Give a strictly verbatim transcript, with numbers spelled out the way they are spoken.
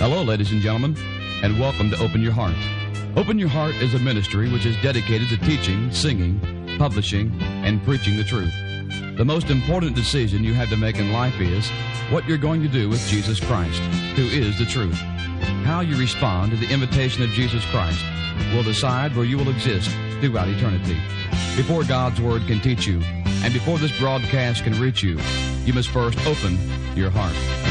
Hello, ladies and gentlemen, and welcome to Open Your Heart. Open Your Heart is a ministry which is dedicated to teaching, singing, publishing, and preaching the truth. The most important decision you have to make in life is what you're going to do with Jesus Christ, who is the truth. How you respond to the invitation of Jesus Christ will decide where you will exist throughout eternity. Before God's Word can teach you, and before this broadcast can reach you, you must first open your heart.